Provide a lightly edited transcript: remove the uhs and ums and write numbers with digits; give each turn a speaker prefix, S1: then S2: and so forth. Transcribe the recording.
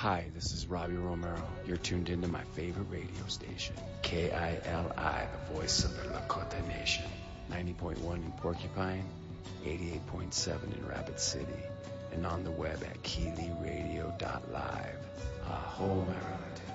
S1: Hi, this is Robbie Romero. You're tuned into my favorite radio station, KILI, the voice of the Lakota Nation. 90.1 in Porcupine, 88.7 in Rapid City, and on the web at KeelyRadio.live. Aho, my relative.